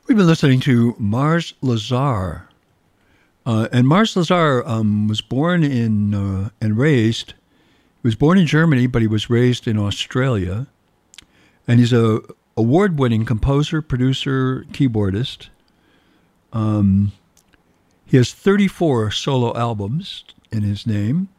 We've been listening to Mars Lazar. And Mars Lazar was born and raised, he was born in Germany, but he was raised in Australia. And he's a award-winning composer, producer, keyboardist. He has 34 solo albums in his name.